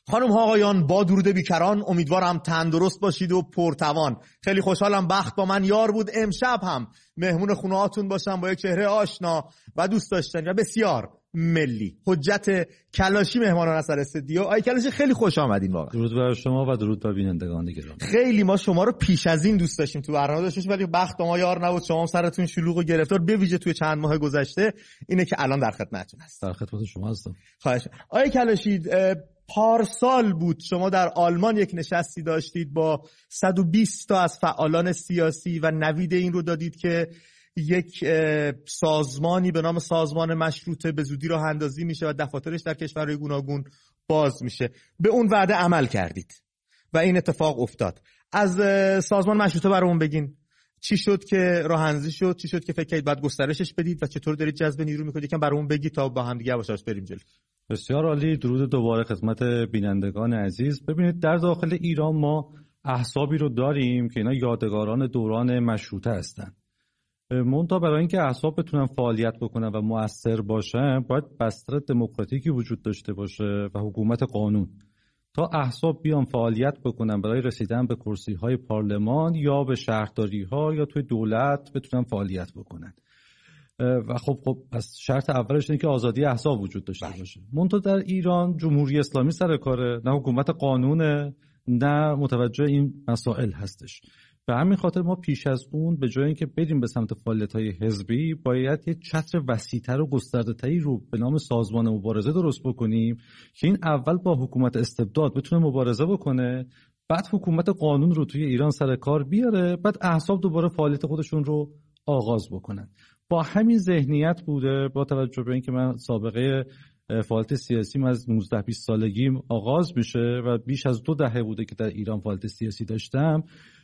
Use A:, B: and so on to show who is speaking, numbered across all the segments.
A: خانم ها آقایان، با درود بیکران، امیدوارم تندرست باشید و پرتوان. خیلی خوشحالم بخت با من یار بود. امشب هم مهمون خونه هاتون باشم با یک چهره آشنا و دوست داشتنی و بسیار ملی. حجت کلاشی مهمانان اثر استودیو. آقای کلاشی خیلی خوش آمدین. واقعا
B: درود بر شما و درود بر بینندگان گرامی.
A: خیلی ما شما رو پیش از این دوست داشتیم، تو برنامه داشتیم، ولی بخت با ما یار نبود. شما هم سرتون شلوغ و گرفتار، به ویژه توی چند ماه گذشته. اینه که الان در خدمتتون هستم.
B: در خدمت شما هستم.
A: خواهش. آقای کلاشی، پارسال بود شما در آلمان یک نشستی داشتید با 120 تا از فعالان سیاسی و نوید این رو دادید که یک سازمانی به نام سازمان مشروطه به زودی راه اندازی میشه و دفاترش در کشورهای گوناگون باز میشه. به اون وعده عمل کردید و این اتفاق افتاد. از سازمان مشروطه برامون بگین. چی شد که راه اندازی شد؟ چی شد که فکر کردید بعد گسترشش بدید و چطور دارید جذب نیرو میکنید؟ یکم برامون بگید تا با هم دیگه یواش بریم جلو.
B: بسیار عالی. درود دوباره خدمت بینندگان عزیز. ببینید، در داخل ایران ما احزابی رو داریم که اینا یادگاران دوران مشروطه هستن. منتها برای اینکه احزاب بتونن فعالیت بکنن و مؤثر باشن، باید بستر دموکراتیکی وجود داشته باشه و حکومت قانون، تا احزاب بیان فعالیت بکنن برای رسیدن به کرسی‌های پارلمان یا به شهرداری‌ها یا توی دولت بتونن فعالیت بکنن. و خب از شرط اولش اینه که آزادی احزاب وجود داشته باشه. منتها در ایران جمهوری اسلامی سر کاره، نه حکومت قانونه، نه متوجه این مسائل هستش. به همین خاطر ما پیش از اون به جای اینکه بریم به سمت فعالیت‌های حزبی، باید یه چتر وسیع‌تر و گسترده‌تری رو به نام سازمان مبارزه درست بکنیم که این اول با حکومت استبداد بتونه مبارزه بکنه، بعد حکومت قانون رو توی ایران سر کار بیاره، بعد احزاب دوباره فعالیت خودشون رو آغاز بکنن. با همین ذهنیت بوده، با توجه به اینکه من سابقه فعالیت سیاسیم از 19-20 سالگیم آغاز میشه و بیش از 2 دهه بوده که در ایران فعالیت سیاسی داشتم،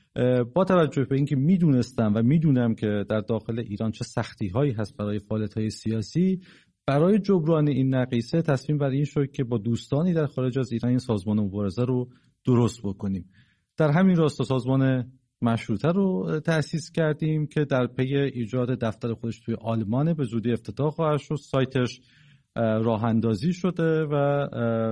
B: با توجه به اینکه میدونستم و میدونم که در داخل ایران چه سختی هایی هست برای فعالیت های سیاسی، برای جبران این نقیصه تصمیم بر این شد که با دوستانی در خارج از ایران این سازمان مبارزه رو درست بکنیم. در همین راستا سازمان مشروطه رو تأسیس کردیم که در پی ایجاد دفتر خودش توی آلمان به زودی افتتاح خواهد شد. سایتش راه اندازی شده و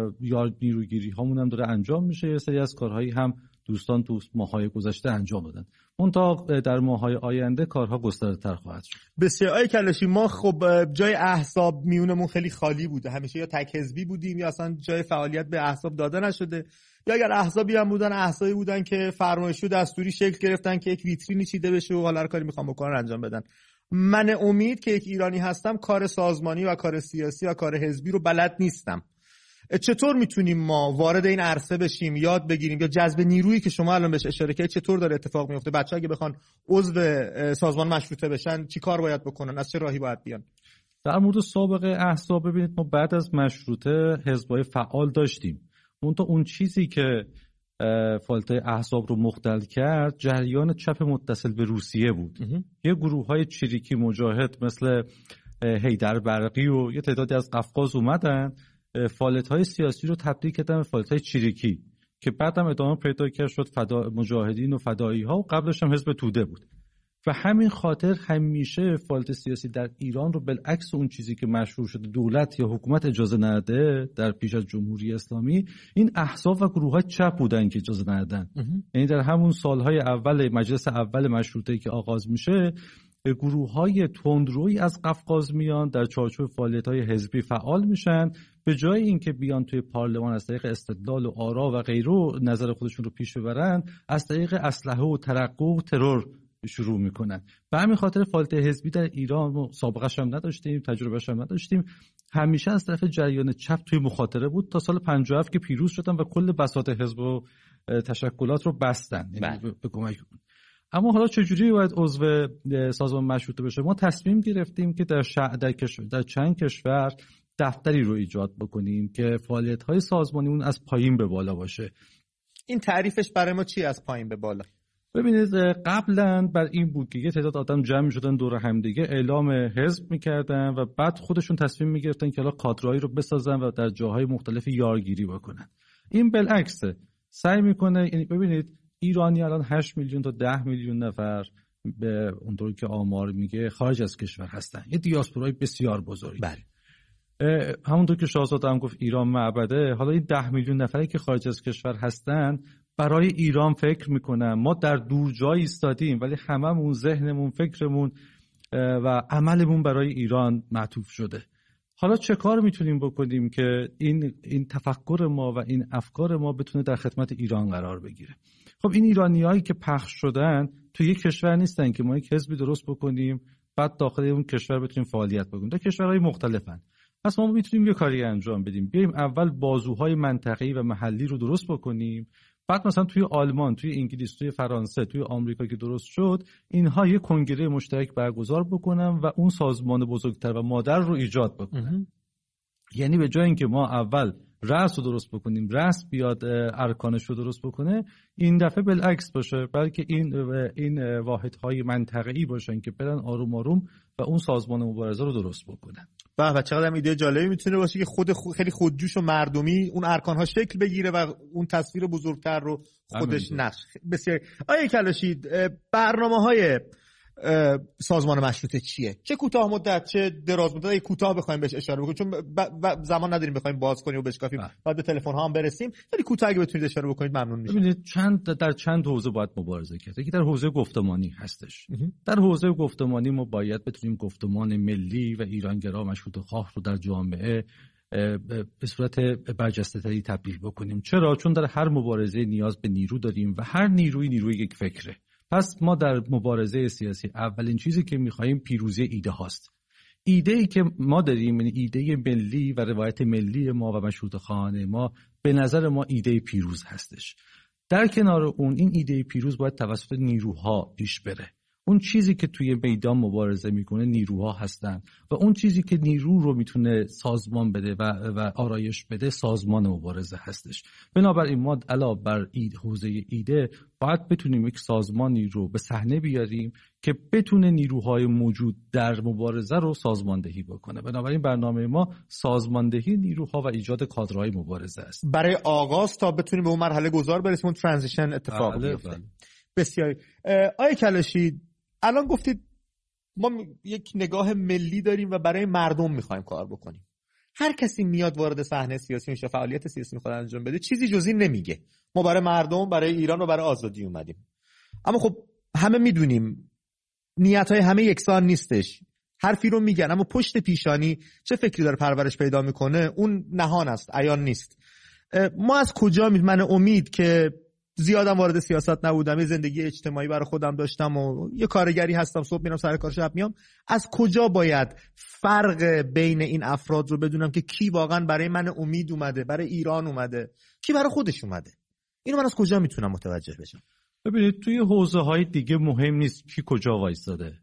B: نیروگیری هامون هم داره انجام میشه. یه سری از کارهایی هم دوستان تو ماه‌های گذشته انجام دادن. منتها در ماه‌های آینده کارها گسترده‌تر خواهد شد.
A: بسیار. آقای کلاشی، ما خب جای احزاب میونمون خیلی خالی بوده. همیشه یا تک حزبی بودیم یا اصلا جای فعالیت به احزاب داده نشده، یا اگر احزابی هم بودن، احزابی بودن که فرمایشی و دستوری شکل گرفتن که یک ویترینی چیده بشه و حالا هر کاری میخوام بکنن انجام بدن. من امید که یک ایرانی هستم، کار سازمانی و کار سیاسی و کار حزبی رو بلد نیستم. چطور میتونیم ما وارد این عرصه بشیم، یاد بگیریم، یا جذب نیرویی که شما الان بهش اشاره کردید چطور داره اتفاق میفته؟ بچه‌ها اگه بخوان عضو سازمان مشروطه بشن چی کار باید بکنن؟ از چه راهی باید بیان؟
B: در مورد سابقه احزاب، ببینید ما بعد از مشروطه حزب‌های فعال داشتیم. اون چیزی که فعالیت احزاب رو مختل کرد، جریان چپ متصل به روسیه بود. یه گروه‌های چریکی مجاهد مثل حیدر برقی و یه تعدادی از قفقاز اومدن فعالیت‌های سیاسی رو تبدیل کردن به فعالیت‌های چریکی که بعدم ادامه پیدا کرد شد مجاهدین و فدایی‌ها و قبلش هم حزب توده بود. و همین خاطر همیشه فعالیت سیاسی در ایران رو بالعکس اون چیزی که مشروع شده دولت یا حکومت اجازه نده در پیش از جمهوری اسلامی، این احزاب و گروه‌های چپ بودن که اجازه ندادن. یعنی در همون سالهای اول مجلس اول مشروطه که آغاز میشه، گروه‌های تندرویی از قفقاز میان در چارچوب فعالیت‌های حزبی فعال میشن، به جای اینکه بیان توی پارلمان از طریق استدلال و آرا و غیره نظر خودشون رو پیش ببرن، از طریق اسلحه و ترقه و ترور شروع میکنن. به همین خاطر فعالیت حزبی در ایران سابقه‌اش هم نداشتیم، تجربه‌اش هم نداشتیم، همیشه از طرف جریان چپ توی مخاطره بود تا سال 57 که پیروز شدن و کل بساط حزب و تشکلات رو بستن. یعنی به کمک. اما حالا چجوری باید عضو سازمان مشروطه بشه؟ ما تصمیم گرفتیم که در چند کشور دفتری رو ایجاد بکنیم که فعالیت‌های سازمانی اون از پایین به بالا باشه.
A: این تعریفش برای ما چی از پایین به بالا؟
B: ببینید، قبلا بر این بود که یه تعداد آدم جمع می‌شدن دور همدیگه اعلام حزب می‌کردن و بعد خودشون تصمیم می‌گرفتن که حالا کادرایی رو بسازن و در جاهای مختلف یارگیری بکنن. این بالعکسه، سعی می‌کنه، یعنی ببینید ایرانی الان 8 میلیون تا 10 میلیون نفر به اونطوری که آمار میگه خارج از کشور هستن، یه دیاسپورای بسیار بزرگی.
A: بله.
B: همونطور که شاهزاده هم گفت ایران معبده، حالا این 10 میلیون نفری که خارج از کشور هستن برای ایران فکر میکنن. ما در دور جایی ایستادیم ولی هممون ذهنمون، فکرمون و عملمون برای ایران معطوف شده. حالا چه کار میتونیم بکنیم که این تفکر ما و این افکار ما بتونه در خدمت ایران قرار بگیره؟ خب این ایرانیایی که پخش شدن تو یک کشور نیستن که ما یک حزبی درست بکنیم بعد داخل اون کشور بتونیم فعالیت بکنیم. در کشورهای مختلفن. پس ما میتونیم یه کاری انجام بدیم، بیایم اول بازوهای منطقه‌ای و محلی رو درست بکنیم، بعد مثلا توی آلمان، توی انگلیس، توی فرانسه، توی آمریکا که درست شد، اینها یه کنگره مشترک برگزار بکنن و اون سازمان بزرگتر و مادر رو ایجاد بکنن. یعنی به جای اینکه ما اول رأس رو درست بکنیم، رأس بیاد ارکانش رو درست بکنه، این دفعه بالعکس باشه، بلکه این واحدهای منطقه‌ای باشن که برن آروم آروم و اون سازمان مبارزه رو درست بکنن.
A: و چقدر هم ایده جالبی میتونه باشه که خیلی خودجوش و مردمی اون ارکان‌ها شکل بگیره و اون تصویر بزرگتر رو خودش نقش. بسیار. آیه کلاشی، برنامه‌های سازمان مشروطه چیه؟ چه کوتاه مدت چه دراز مدت؟ کوتاه بخوایم بهش اشاره بکنیم چون زمان نداریم بخوایم باز کنیم و بشکافیم، بعد به تلفن ها هم برسیم. ولی کوتاه اگه بتونید اشاره بکنید ممنون میشم.
B: ببینید در چند حوزه باید مبارزه کرد. یکی در حوزه گفتمانی هستش. در حوزه گفتمانی ما باید بتونیم گفتمان ملی و ایرانگرا مشروطه خواه رو در جامعه به صورت برجسته‌تری تبدیل بکنیم. چرا؟ چون در هر مبارزه نیاز به نیرو داریم و هر نیروی یک فکره. پس ما در مبارزه سیاسی اولین چیزی که می‌خوایم پیروزی ایده هاست. ایده‌ای که ما داریم، یعنی ایده ملی و روایت ملی ما و مشروطه خواهانه ما، به نظر ما ایده پیروز هستش. در کنار اون این ایده پیروز باید توسط نیروها پیش بره. اون چیزی که توی میدان مبارزه میکنه نیروها هستن و اون چیزی که نیرو رو میتونه سازمان بده و آرایش بده سازمان مبارزه هستش. بنابراین ما علاوه بر حوزه ایده باید بتونیم یک سازمانی رو به صحنه بیاریم که بتونه نیروهای موجود در مبارزه رو سازماندهی بکنه. بنابراین برنامه ما سازماندهی نیروها و ایجاد کادرهای مبارزه است.
A: برای آغاز تا بتونیم به اون مرحله گذار برسیم، اون ترانزیشن اتفاق بیفته. بسیار. آیه کلاشی، الان گفتید ما یک نگاه ملی داریم و برای مردم میخوایم کار بکنیم. هر کسی میاد وارد صحنه سیاسی میشه، فعالیت سیاسی میخواد انجام بده، چیزی جز این نمیگه. ما برای مردم، برای ایران و برای آزادی اومدیم. اما خب همه میدونیم نیت‌های همه یکسان نیستش. حرفی رو میگن اما پشت پیشانی چه فکری داره پرورش پیدا میکنه اون نهان است، عیان نیست. ما از کجا من امید که زیادم وارد سیاست نبودم، یه زندگی اجتماعی برای خودم داشتم و یه کارگری هستم، صبح میرم سر کار شب میام، از کجا باید فرق بین این افراد رو بدونم که کی واقعا برای من امید اومده، برای ایران اومده، کی برای خودش اومده؟ اینو من از کجا میتونم متوجه بشم؟
B: ببینید توی حوزه های دیگه مهم نیست کی کجا وایساده.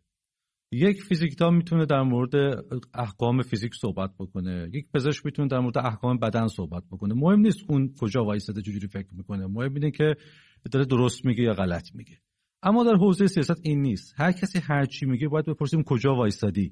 B: یک فیزیکدان میتونه در مورد احکام فیزیک صحبت بکنه، یک پزشک میتونه در مورد احکام بدن صحبت بکنه. مهم نیست اون کجا وایساده چجوری فکر میکنه، مهم اینه که داره درست میگه یا غلط میگه. اما در حوزه سیاست این نیست. هر کسی هر چی میگه باید بپرسیم کجا وایسادی.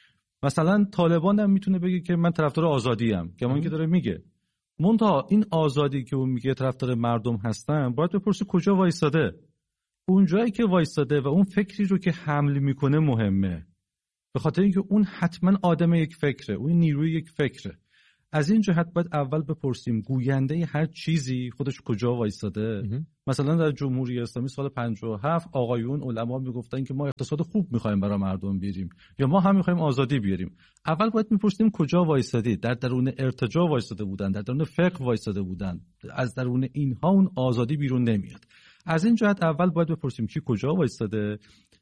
B: مثلا طالبان هم میتونه بگه که من طرفدار آزادی ام، کما اینکه داره میگه. منتها این آزادی که اون میگه طرفدار مردم هستن، باید بپرسی کجا وایساده. اون جایی که وایستاده و اون فکری رو که حمل میکنه مهمه، به خاطر اینکه اون حتما آدم یک فکره، اون نیروی یک فکره. از این جهت باید اول بپرسیم گوینده هر چیزی خودش کجا وایستاده. مثلا در جمهوری اسلامی سال 57 آقایون علما میگفتن که ما اقتصاد خوب میخوایم برای مردم بیاریم یا ما هم میخوایم آزادی بیاریم. اول باید میپرسیم کجا وایستادی. در درون ارتجاع وایستاده بودن، در درون فقه وایستاده بودن، از درون اینها اون آزادی بیرون نمیاد. از این جهت اول باید بپرسیم کی کجا وایستاده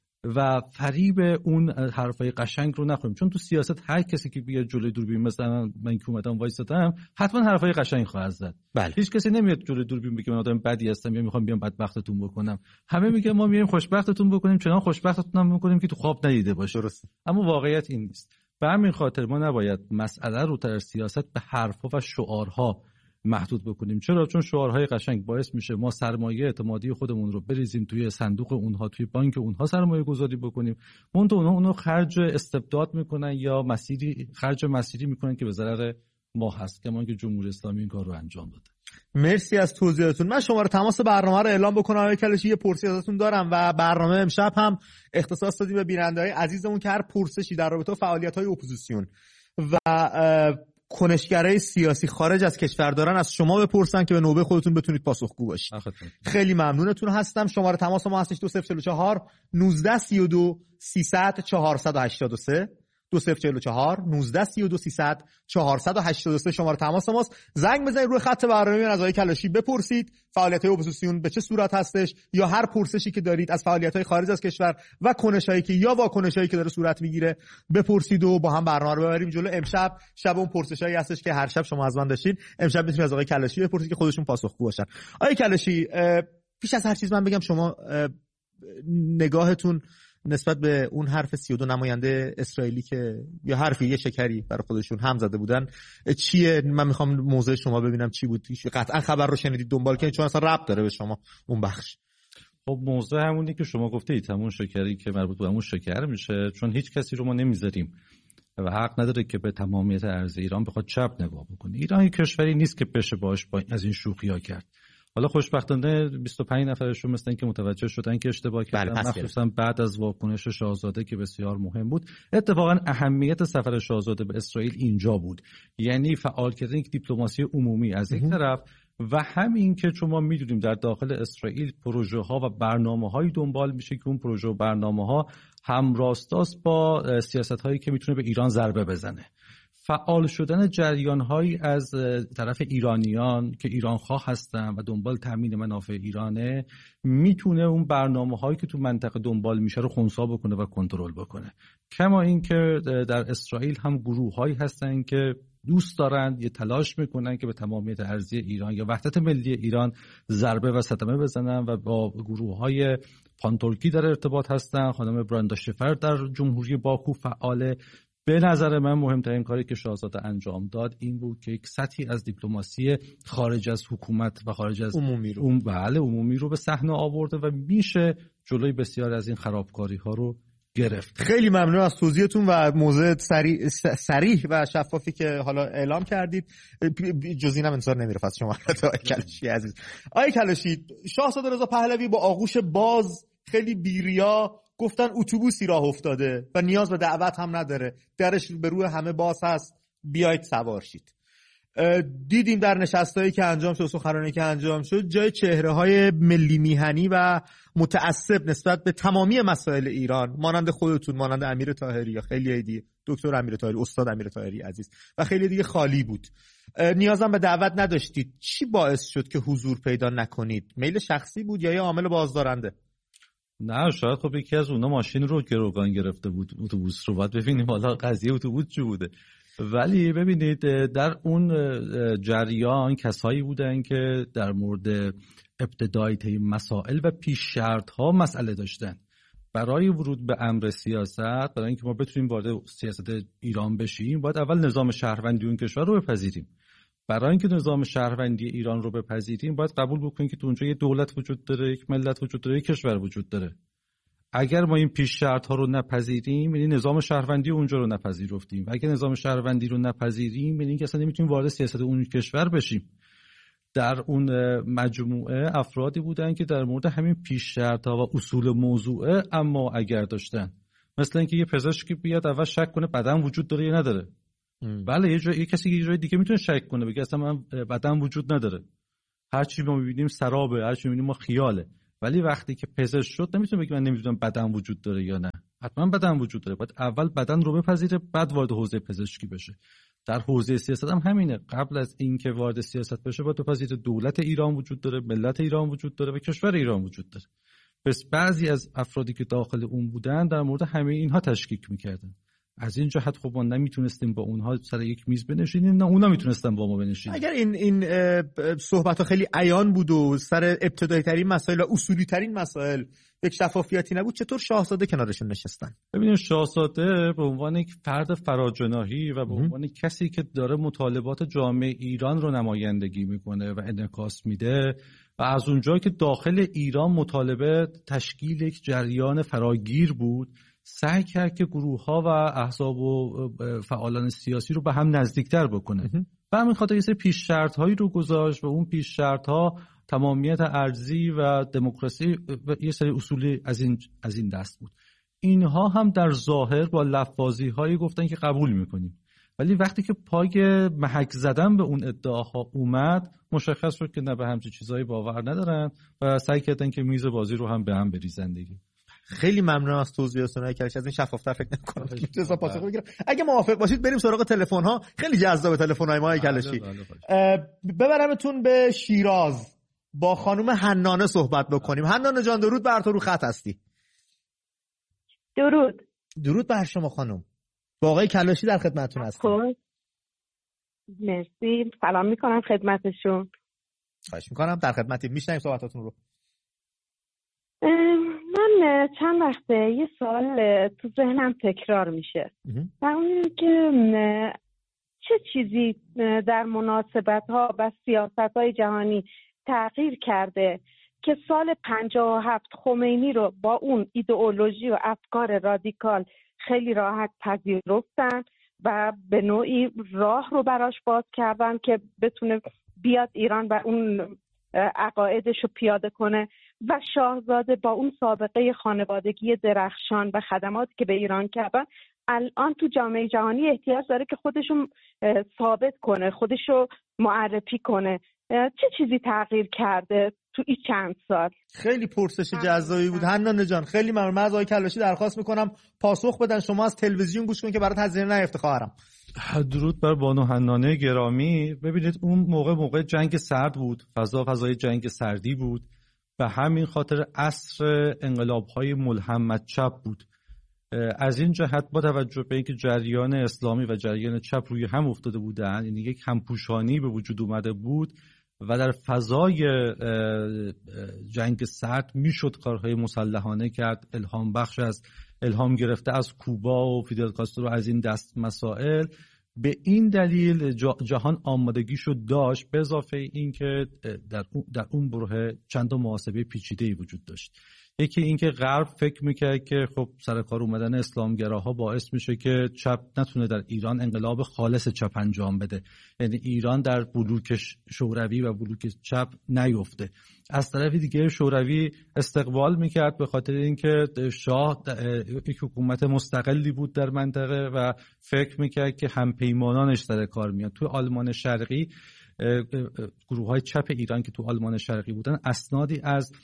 B: و فریب اون حرفای قشنگ رو نخوریم. چون تو سیاست هر کسی که بیاد جلوی دوربین، مثلا من که اومدم وایستادم، حتما حرفای قشنگ خواهد زد.
A: بله.
B: هیچ کسی نمیاد جلوی دوربین بگه من آدم بدی هستم یا میخوام بیام بدبختتون بکنم. همه میگن ما میایم خوشبختتون بکنیم، چنان خوشبختتون هم میکنیم که تو خواب ندیده باشه.
A: درست.
B: اما واقعیت این نیست. به همین خاطر ما نباید مسئله رو در سیاست به حرفا و شعارها محدود بکنیم. چرا؟ چون شعارهای قشنگ باعث میشه ما سرمایه اعتمادی خودمون رو بریزیم توی صندوق اونها، توی بانک اونها سرمایه گذاری بکنیم. اونها خرج استبداد میکنن یا خرج مسیری میکنن که به ضرر ما هست، کما اینکه جمهوری اسلامی این کار رو انجام داده.
A: مرسی از توضیحاتون. من شماره تماس برنامه رو اعلام بکنم. آقای کلاشی یه پرسش ازتون دارم و برنامه امشب هم اختصاص دادیم به بیننده‌های عزیزمون که هر پرسشی در رابطه با فعالیت‌های اپوزیسیون و کنشگرای سیاسی خارج از کشور دارن از شما بپرسن که به نوبه خودتون بتونید پاسخگو باشید. خیلی ممنونتون هستم. شماره تماس ما هستش 2044 1932 300 483 2044 1932 300 483 شماره تماس ماست. زنگ بزنید روی خط برنامه از آقای کلاشی بپرسید فعالیت‌های اپوزیسیون به چه صورت هستش یا هر پرسشی که دارید از فعالیت‌های خارج از کشور و کنشایی که یا واکنشایی که داره صورت میگیره بپرسید و با هم برنامه رو ببریم جلو. امشب شب اون پرسشایی هستش که هر شب شما از من داشتین، امشب میتونید از آقای کلاشی بپرسید که خودشون پاسخگو باشن. آقای کلاشی، پیش از هر چیز من بگم شما نگاهتون نسبت به اون حرف 32 نماینده اسرائیلی که یا حرفی یه شکری برای خودشون هم زده بودن چیه؟ من میخوام موضع شما ببینم چی بود. قطعا خبر رو شنیدید، دنبال کنید، چون اصلا ربط داره به شما اون بخش.
B: خب موضوع همونی که شما گفتید، همون شکری که مربوط به همون شکر میشه، چون هیچ کسی رو ما نمیذاریم و حق نداره که به تمامیت ارض ایران بخواد چپ نگاه بکنه. ایران کشوری نیست که بشه باش از این شوخی‌ها کرد. حالا خوشبختانه 25 نفرشون مثل این که متوجه شدن که اشتباه کردن، مخصوصا بعد از واکنش شاهزاده که بسیار مهم بود. اتفاقا اهمیت سفر شاهزاده به اسرائیل اینجا بود، یعنی فعال کردن یک دیپلماسی عمومی از یک طرف و همین که شما میدونیم در داخل اسرائیل پروژه ها و برنامه هایی دنبال میشه که اون پروژه و برنامه ها همراستاست با سیاست هایی که میتونه به ایران ضربه بزنه. فعال شدن جریان‌هایی از طرف ایرانیان که ایرانخواه هستن و دنبال تامین منافع ایرانه میتونه اون برنامه‌هایی که تو منطقه دنبال میشه رو خنثی بکنه و کنترل بکنه. کما اینکه در اسرائیل هم گروه‌هایی هستن که دوست دارن یه تلاش میکنن که به تمامیت ارضی ایران یا وحدت ملی ایران ضربه و صدمه بزنن و با گروه‌های پانتورکی در ارتباط هستن. خانم براندا شفر در جمهوری باکو فعاله. به نظر من مهمترین کاری که شاهزاده انجام داد این بود که یک سطحی از دیپلماسی خارج از حکومت و خارج از عمومی رو به صحنه آورده و میشه جلوی بسیار از این خرابکاری ها رو گرفت.
A: خیلی ممنون از توضیحتون و موضوع صریح و شفافی که حالا اعلام کردید. جزینم انتظار نمیرفت از شما آقای کلاشی عزیز. آقای کلاشی، شاهزاده رضا پهلوی با آغوش باز خیلی بیریا گفتن اتوبوسی راه افتاده و نیاز به دعوت هم نداره، درش به روی همه باز هست، بیایید سوار شید. دیدیم در نشستایی که انجام شد، سخنرانی که انجام شد، جای چهره‌های ملی میهنی و متعصب نسبت به تمامی مسائل ایران مانند خودتون، مانند امیر طاهری یا خیلی دیگه، دکتر امیر طاهری، استاد امیر طاهری عزیز و خیلی دیگه خالی بود. نیازم به دعوت نداشتید. چی باعث شد که حضور پیدا نکنید؟ میل شخصی بود یا یه عامل بازدارنده؟
B: نه، شاید خب یکی از اونا ماشین رو گروگان گرفته بود، اتوبوس رو. باید ببینیم حالا قضیه اتوبوس چی بوده. ولی ببینید در اون جریان کسایی بودن که در مورد ابتدای طی مسائل و پیش شرط ها مسئله داشتن. برای ورود به امر سیاست، برای اینکه ما بتونیم وارد سیاست ایران بشیم، باید اول نظام شهروندی اون کشور رو بپذیریم. برای اینکه نظام شهروندی ایران رو بپذیریم باید قبول بکنیم که تو اونجا یه دولت وجود داره، یک ملت وجود داره، یک کشور وجود داره. اگر ما این پیش شرط ها رو نپذیریم، یعنی نظام شهروندی اونجا رو نپذیرفتیم. اگر نظام شهروندی رو نپذیریم، یعنی که اصلا نمیتونیم وارد سیاست اون کشور بشیم. در اون مجموعه افرادی بودن که در مورد همین پیش شرط ها و اصول موضوعه اما اگر داشتن، مثلا اینکه یه پزشکی بیاد اول شک کنه بدن وجود داره یا نداره. بله، یه کسی یه جای دیگه میتونه شک کنه، بگه اصلا من بدن وجود نداره، هر چی ما میبینیم سرابه، هر چی میبینیم ما خیاله. ولی وقتی که پزشک شد نمیتونه بگه من نمیدونم بدن وجود داره یا نه. حتما بدن وجود داره. باید اول بدن رو بپذیره، بعد وارد حوزه پزشکی بشه. در حوزه سیاست هم همینه. قبل از اینکه وارد سیاست بشه باید بپذیره دولت ایران وجود داره، ملت ایران وجود داره و کشور ایران وجود داره. پس بعضی از افرادی که داخل اون بودن در مورد همه اینها تشکیک میکردن. از این جهت خب ما نمیتونستیم با اونها سر یک میز بنشینیم، نه اونا میتونستن با ما بنشینن.
A: اگر این صحبت‌ها خیلی عیان بود و سر ابتدایی ترین مسائل و اصولی ترین مسائل یک شفافیتی نبود، چطور شاهزاده کنارشون نشستن؟
B: ببینید، شاهزاده به عنوان یک فرد فراجناحی و به عنوان کسی که داره مطالبات جامعه ایران رو نمایندگی میکنه و انعکاس میده و از اونجایی که داخل ایران مطالبه تشکیل یک جریان فراگیر بود، سعی کرد که گروه‌ها و احزاب و فعالان سیاسی رو به هم نزدیکتر بکنه. و همین خاطر یه سری پیش شرط‌هایی رو گذاشت و اون پیش شرط‌ها تمامیت ارضی و دموکراسی و یه سری اصولی از این دست بود. اینها هم در ظاهر با لفاظی‌هایی گفتن که قبول می‌کنیم، ولی وقتی که پای محک زدن به اون ادعاها اومد مشخص شد که نه به همچین چیزایی باور ندارن و سعی کردن که میز بازی رو هم به هم بریزن دیگه.
A: خیلی ممنون از توضیحاتتون که از این شفافتر فکر نمی‌کنم میتونم پاسخ بگیرم. اگه موافق باشید بریم سراغ تلفن ها. خیلی جذاب تلفن‌های ما کلاشی. ببرمتون به شیراز با خانم حنانه صحبت بکنیم. حنانه جان درود بر تو، رو خط هستی. درود بر شما خانم. با آقای کلاشی در خدمتتون هستم.
C: خب مرسی، سلام میکنم خدمتشون.
A: خواهش میکنم، در خدمتیم، میشنویم صحبتاتون رو.
C: من چند وقته یه سوال تو ذهنم تکرار میشه و اون که چه چیزی در مناسبت‌ها و سیاست‌های جهانی تغییر کرده که سال 57 خمینی رو با اون ایدئولوژی و افکار رادیکال خیلی راحت پذیرفتن و به نوعی راه رو براش باز کردن که بتونه بیاد ایران و اون عقایدش رو پیاده کنه و شاهزاده با اون سابقه خانوادگی درخشان و خدماتی که به ایران کردن الان تو جامعه جهانی احتیاج داره که خودشو ثابت کنه، خودشو معرفی کنه. چه چیزی تغییر کرده تو این چند سال؟
A: خیلی پرسش جذابی بود حنانه جان، خیلی ممنون. من از آقای کلاشی درخواست میکنم پاسخ بدن. شما از تلویزیون گوش کنید که برات هزینه نیفته خواهرم.
B: درود بر بانو حنانه گرامی. ببینید اون موقع جنگ سرد بود، فضای جنگ سردی بود و همین خاطر عصر انقلاب‌های ملهم چپ بود. از این جهت با توجه به اینکه جریان اسلامی و جریان چپ روی هم افتاده بودن، یعنی یک همپوشانی به وجود اومده بود و در فضای جنگ سرد میشد کارهای مسلحانه کرد، الهام گرفته از کوبا و فیدل کاسترو از این دست مسائل. به این دلیل جهان آمادگیشو داشت، به اضافه اینکه در اون بره چند تا محاسبه پیچیده‌ای وجود داشت. یکی اینکه غرب فکر میکرد که خب سرکار اومدن اسلامگراها باعث میشه که چپ نتونه در ایران انقلاب خالص چپ انجام بده، یعنی ایران در بلوک شوروی و بلوک چپ نیفته. از طرف دیگه شوروی استقبال میکرد به خاطر اینکه شاه یک حکومت مستقلی بود در منطقه و فکر میکرد که همپیمانانش سر کار میاد. تو آلمان شرقی گروه‌های چپ ایران که تو آلمان شرقی بودن اسنادی از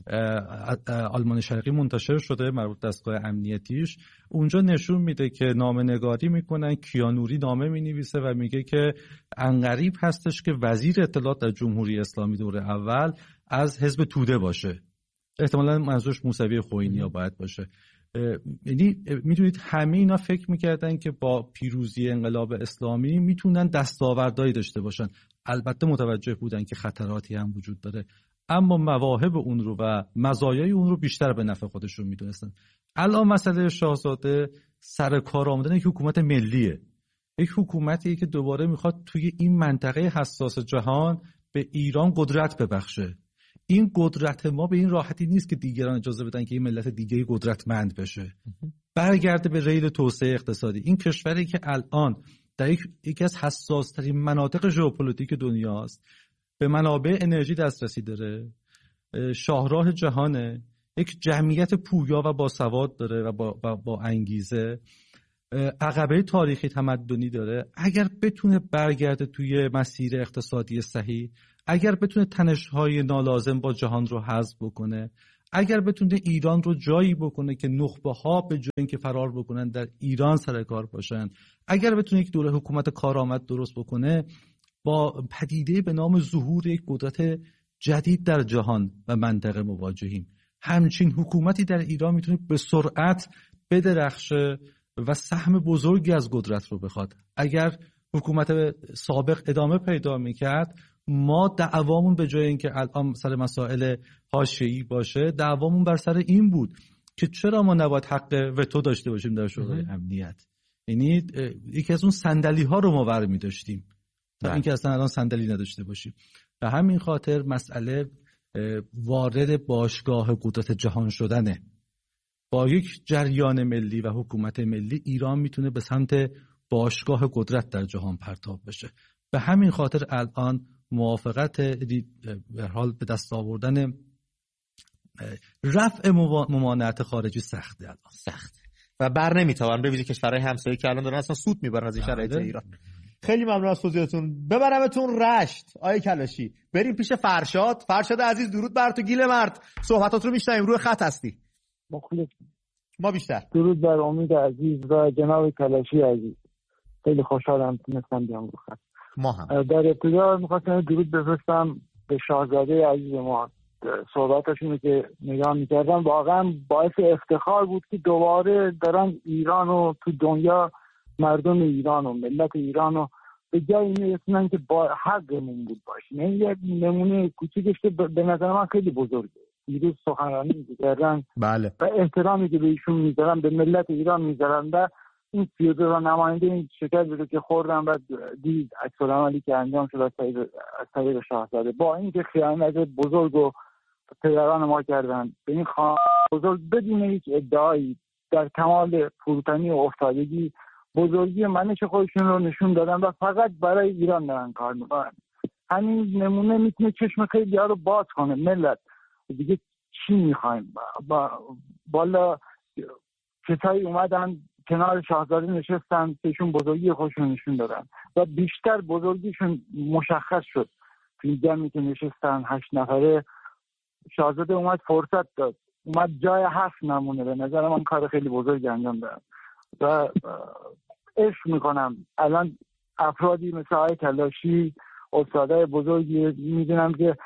B: آلمان شرقی منتشر شده مربوط دستگاه امنیتیش، اونجا نشون میده که نامه‌نگاری میکنن، کیانوری نامه مینویسه و میگه که عنقریب هستش که وزیر اطلاعات در جمهوری اسلامی دوره اول از حزب توده باشه، احتمالاً منظورش موسوی خوئینی باید باشه. یعنی میدونید همه اینا فکر میکردن که با پیروزی انقلاب اسلامی میتونن دستاوردهایی داشته باشن. البته متوجه بودن که خطراتی هم وجود داره، اما مواهب اون رو و مزایای اون رو بیشتر به نفع خودشون میدونستن. الان مسئله شاهزاده سر کار آمدن یک حکومت ملیه، یک حکومتی که دوباره میخواد توی این منطقه حساس جهان به ایران قدرت ببخشه. این قدرت ما به این راحتی نیست که دیگران اجازه بدن که این ملت دیگه قدرتمند بشه، برگرده به ریل توسعه اقتصادی. این کشوری که الان در یکی از حساس‌ترین مناطق ژئوپلیتیک دنیاست، به منابع انرژی دسترسی داره، شاهراه جهانه، یک جمعیت پویا و باسواد داره و با انگیزه، عقبه تاریخی تمدنی داره. اگر بتونه برگرده توی مسیر اقتصادی صحیح، اگر بتونه تنش‌های نالازم با جهان رو حذف بکنه، اگر بتونه ایران رو جایی بکنه که نخبه‌ها به جای اینکه فرار بکنن در ایران سر کار باشن، اگر بتونه یک دوره حکومت کارآمد درست بکنه، با پدیده به نام ظهور یک قدرت جدید در جهان و منطقه مواجهیم. همچین حکومتی در ایران میتونه به سرعت بدرخشه و سهم بزرگی از قدرت رو بخواد. اگر حکومت سابق ادامه پیدا میکرد، ما دعوامون به جای اینکه الان سر مسائل حاشیه‌ای باشه، دعوامون بر سر این بود که چرا ما نباید حق وتو داشته باشیم در شورای امنیت. یعنی یکی از اون صندلی‌ها رو ما برمی داشتیم تا اینکه اصلا الان صندلی نداشته باشیم. به همین خاطر مسئله وارد باشگاه قدرت جهان شدنه. با یک جریان ملی و حکومت ملی ایران میتونه به سمت باشگاه قدرت در جهان پرتاب بشه. به همین خاطر الان موافقت به حال به دست آوردن رفع ممانعت خارجی سخته. الان
A: سخت. و بر نمیتابن، به ویژه کشورهای همسایه که الان دارن اصلا سود میبرن از این شرایط ایران. خیلی ممنون از توضیحتون. ببرمتون رشت آقای کلاشی، بریم پیش فرشاد. فرشاد عزیز درود بر تو گیل مرد، صحبتات رو میشنویم، روی خط هستی.
D: مخلص.
A: ما بیشتر.
D: درود بر امید عزیز و جناب کلاشی عزیز، خیلی خوشحالم تونستم بیام رو خط.
A: ما هم
D: در ابتدا می‌خواستم درود بفرستم به شاهزاده عزیز ما. صحبتاشونو که نگاه می‌کردم واقعا باعث افتخار بود که دوباره دارن ایران و تو دنیا مردم ایران و ملت ایران رو به جایی میرسونن که با حقمون بود باشیم. این یه نمونه کوچیکش که به نظر من خیلی بزرگه. دیروز سخنرانی می‌کردن،
A: بله،
D: و احترامی که به ایشون میذارن به ملت ایران میذارن و این 32 نماینده این شکست رو که خوردن و دید عکس‌العملی که انجام شد از طریق شاهزاده، با اینکه خیانت بزرگ و پدران ما کردن به این خانه بزرگ بدون هیچ ادعایی در کمال فروتنی و افتادگی بزرگی منش خودشون رو نشون دادن و فقط برای ایران دارن کار میکنن. همین نمونه میتونه چشم خیلی ها رو باز کنه. ملت دیگه چی میخوایم؟ بالا کسایی اومدن کنار شاهزاده نشستن، بهشون بزرگی خودشون نشون دادن و بیشتر بزرگیشون مشخص شد. توی جمعی که نشستن 8 نفره، شاهزاده اومد فرصت داد، اومد جای 7 نمونه. به نظر من کار خیلی بزرگی انجام دادن و عشق میکنم الان افرادی مثل آقای کلاشی، استادای بزرگی میدونم که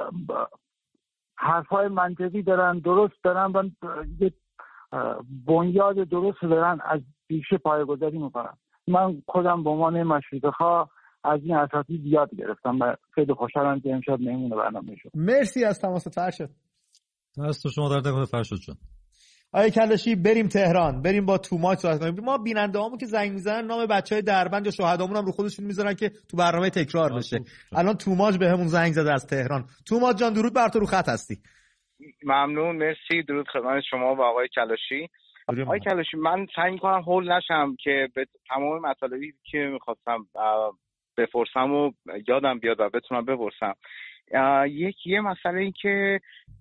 D: حرفای منطقی دارن، درست دارن و یه بنیاد درست دارن، از پیشه پایه‌گذاری میکنن. من خودم به عنوان مشروطه‌خواه از این اساتید یاد گرفتم و خیلی خوشحالم که امشب مهمون برنامه شد.
A: مرسی از تماست فرشاد.
B: دست شما درد نکنه فرشاد جان.
A: آقای کلاشی بریم تهران، بریم با توماچ صحبت کنیم. ما بیننده هامون که زنگ میزنن نام بچهای دربند یا شهدامون هم رو خودشون میذارن که تو برنامه تکرار بشه. الان توماچ بهمون زنگ زده از تهران. توماچ جان درود بر تو، رو خط هستی.
E: ممنون، مرسی. درود خدمت شما و آقای کلاشی. آقای کلاشی، من سعی می‌کنم هول نشم که به تمام مطالبی که می‌خواستم بپرسم و یادم بیاد و بتونم بپرسم. یه مسئله این که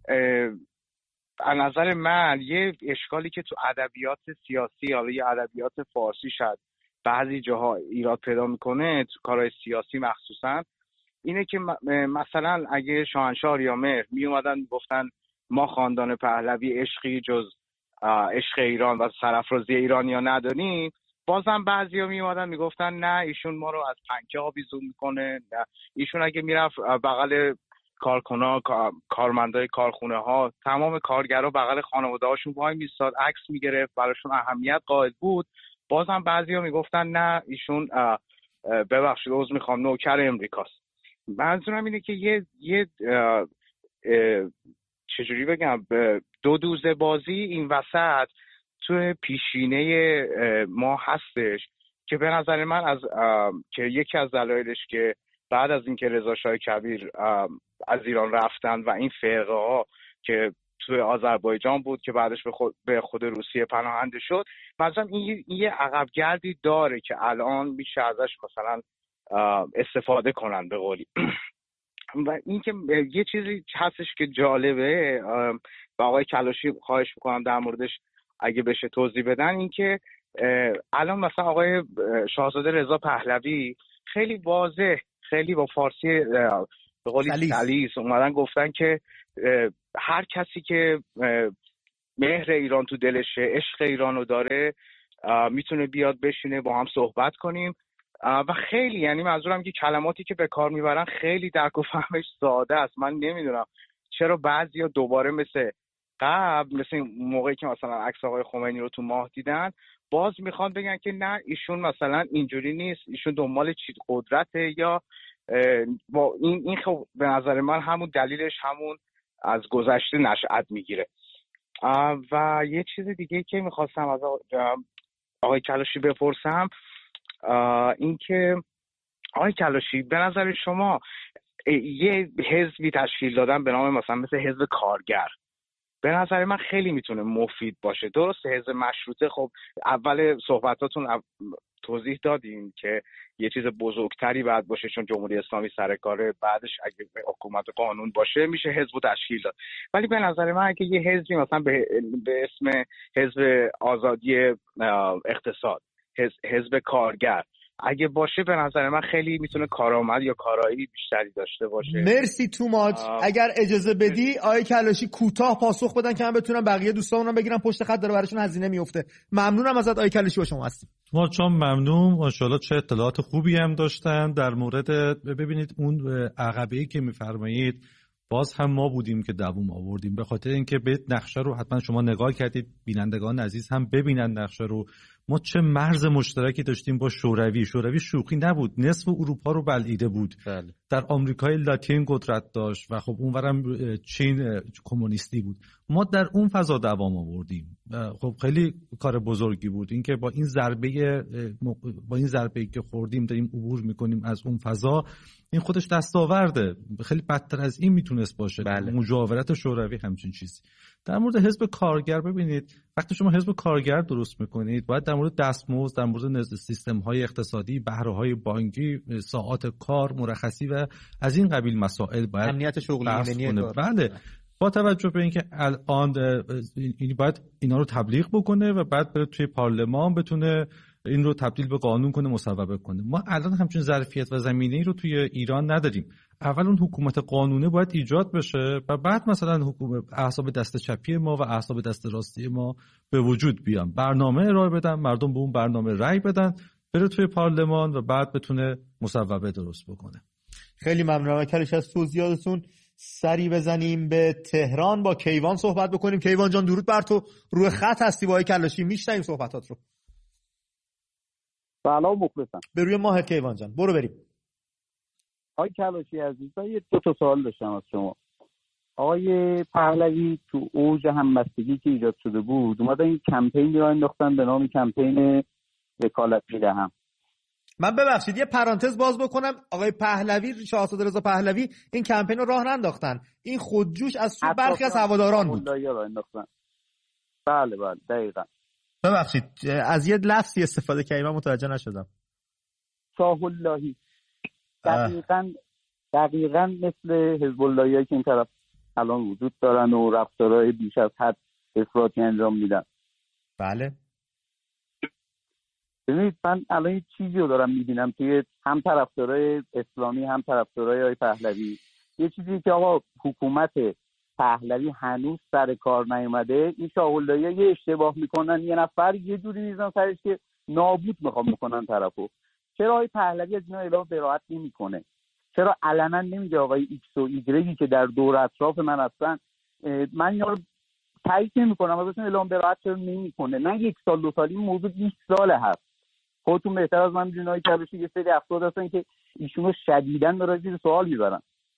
E: از نظر من یه اشکالی که تو ادبیات سیاسی حالا یا ادبیات فارسی شد بعضی جاها ایراد پیدا میکنه، تو کارهای سیاسی مخصوصا، اینه که مثلا اگه شاهنشاه آریامهر می اومدن گفتن ما خاندان پهلوی عشقی جز عشق ایران و سرافرازی ایرانیا نداریم، بازم بعضیا می اومدن میگفتن نه ایشون ما رو از پنکه آویزون میکنه، نه ایشون اگه میرفت بغل کارکنان، کارمندای کارخونه ها، تمام کارگرها بغل خانواده هاشون وای میستاد، عکس میگرفت، براشون اهمیت قائل بود، بازم بعضیا میگفتن نه ایشون ببخشید عذر میخوام نوکر امریکاست. منظورم اینه که یه چجوری بگم، دو دوزه بازی این وسط تو پیشینه ما هستش که به نظر من که یکی از دلایلش که بعد از اینکه رضا شاه کبیر از ایران رفتن و این فرقه ها که توی آذربایجان بود که بعدش به خود روسیه پناهنده شد، مثلا این یه عقبگردی داره که الان میشه ازش مثلا استفاده کنن به قولی. و اینکه یه چیزی هستش که جالبه و آقای کلاشی خواهش میکنم در موردش اگه بشه توضیح بدن، اینکه الان مثلا آقای شاهزاده رضا پهلوی خیلی واضح، خیلی با فارسی به قولی سلیس اومدن گفتن که هر کسی که مهر ایران تو دلشه، عشق ایرانو داره، میتونه بیاد بشینه با هم صحبت کنیم. و خیلی، یعنی منظورم که کلماتی که به کار میبرن خیلی درک و فهمش ساده است. من نمیدونم چرا بعضیا دوباره مثل قبل، مثل موقعی که مثلا عکس آقای خمینی رو تو ماه دیدن، باز میخوان بگن که نه ایشون مثلا اینجوری نیست، ایشون دنبال چیز قدرته، یا با این خب به نظر من همون دلیلش همون از گذشته نشأت میگیره. و یه چیز دیگه که میخواستم از آقای کلاشی بپرسم این که آقای کلاشی به نظر شما یه حزبی تشکیل دادن به نام مثلا مثل حزب کارگر به نظر من خیلی میتونه مفید باشه. درسته حزب مشروطه خب اول صحبتاتون توضیح دادیم که یه چیز بزرگتری باید باشه، چون جمهوری اسلامی سر کاره، بعدش اگه حکومت قانون باشه میشه حزب تشکیل داد. ولی به نظر من اگه یه حزبی مثلا به اسم حزب آزادی اقتصاد، حزب کارگر اگه باشه، به نظر من خیلی میتونه کارآمد یا کارایی بیشتری داشته باشه.
A: مرسی تو ماچ. اگر اجازه بدی آقای کلاشی کوتاه پاسخ بدن که من بتونم بقیه دوستامونم بگیرم، پشت خط داره براشون هزینه میفته. ممنونم ازت آقای کلاشی، با شما هستیم.
B: ما چون ممنون، ماشاءالله چه اطلاعات خوبی هم داشتن در مورد، ببینید اون عقبه‌ای که میفرمایید باز هم ما بودیم که دووم آوردیم، به خاطر اینکه به نقشه رو حتما شما نگاه کردید، بینندگان عزیز هم ببینن نقشه رو. ما چه مرز مشترکی داشتیم با شوروی. شوروی شوخی نبود، نصف اروپا رو بلعیده بود. بله. در آمریکای لاتین قدرت داشت و خب اونورم چین کمونیستی بود. ما در اون فضا دوام آوردیم. خب خیلی کار بزرگی بود اینکه با این ضربه‌ای که خوردیم داریم عبور میکنیم از اون فضا. این خودش دستاورده. خیلی بدتر از این میتونست باشه. بله. مجاورت شوروی همچین چیزی. در مورد حزب کارگر، ببینید وقتی شما حزب کارگر درست میکنید باید در مورد دستمزد، در مورد سیستم‌های اقتصادی، بهره‌های بانکی، ساعات کار، مرخصی و از این قبیل مسائل باید
A: امنیت شغلی ایمنی کار.
B: بله. با توجه به اینکه الان باید اینا رو تبلیغ بکنه و بعد بره توی پارلمان بتونه این رو تبدیل به قانون کنه، مصوبه کنه. ما الان همچین ظرفیت و زمینه‌ای رو توی ایران نداریم. اول اون حکومت قانونه باید ایجاد بشه و بعد مثلا احزاب دست چپی ما و احزاب دست راستی ما به وجود بیان، برنامه ارائه بدن، مردم به اون برنامه رأی بدن، بره توی پارلمان و بعد بتونه مصوبه درست بکنه.
A: خیلی ممنونم کلش از توضیحاتتون. سری بزنیم به تهران، با کیوان صحبت بکنیم. کیوان جان درود بر تو، روی خط هستی با آقای کلاشی، میشنویم صحبتات رو.
F: سلام مخلصم.
A: به روی ماهت کیوان جان، برو بریم.
F: آقای کلاشی عزیز، یه دو تا سوال داشتم از شما. آقای پهلوی تو اوج همبستگی که ایجاد شده بود اومدن این کمپینی را انداختن به نام کمپین وکالت میدهم.
A: من ببخشید یه پرانتز باز بکنم، آقای پهلوی، شاهزاده رضا پهلوی این کمپین رو راه ننداختن، این خودجوش از سوی برخی از هواداران بود.
F: بله دقیقاً.
A: ببخشید از یه لفظی استفاده کردم من متوجه نشدم.
F: شاه اللهی. دقیقاً مثل حزب اللهی که این طرف الان وجود دارن و رفتارهای بیش از حد افراطی انجام میدن.
A: بله.
F: ببینید من الان یه چیزی رو دارم میبینم توی هم طرفدارای اسلامی هم طرفدارای آقای پهلوی، یه چیزی که آقا حکومت پهلوی هنوز سر کار نیومده، این شاه اللهی یه اشتباه میکنن، یه نفر یه جوری میزنن سرش که نابود میخوام میکنن طرفو. چرا آقای پهلوی از اینا اعلام براءت نمیکنه؟ چرا علنا نمیگه آقای ایکس و ایگرگی که در دور اطراف من هستن، من اینا رو تایید نمیکنم، ازشون اعلام براءت چرا نمیکنه؟ نه یک سال دو سال، این موضوع 20 ساله هست. خودتون بهتر از من میدونید که یه سری افراد هستن که ایشونو شدیداً داره زیر سوال میبرن.